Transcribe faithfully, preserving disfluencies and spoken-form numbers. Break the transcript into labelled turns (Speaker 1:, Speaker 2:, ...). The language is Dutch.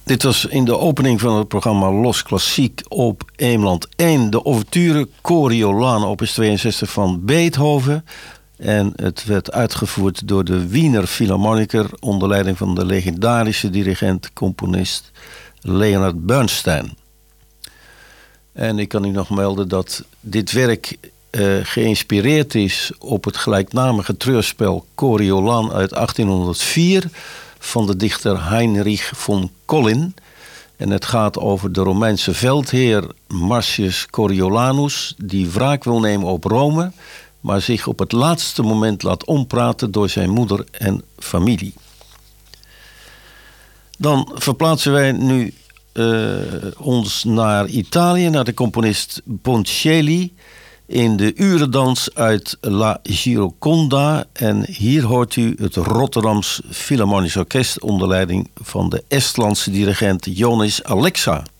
Speaker 1: Dit was in de opening van het programma Los Klassiek op Eemland één. De ouverture Coriolan, opus tweeënzestig van Beethoven. En het werd uitgevoerd door de Wiener Philharmoniker onder leiding van de legendarische dirigent-componist Leonard Bernstein. En ik kan u nog melden dat dit werk uh, geïnspireerd is op het gelijknamige treurspel Coriolan uit achttienhonderdvier... van de dichter Heinrich von Collin. En het gaat over de Romeinse veldheer Marcius Coriolanus, die wraak wil nemen op Rome, maar zich op het laatste moment laat ompraten door zijn moeder en familie. Dan verplaatsen wij nu uh, ons naar Italië, naar de componist Ponchielli in de urendans uit La Gioconda. En hier hoort u het Rotterdams Philharmonisch Orkest onder leiding van de Estlandse dirigent Jonis Alexa.